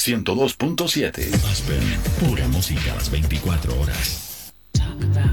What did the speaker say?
102.7. Aspen, pura música a las 24 horas. Talk about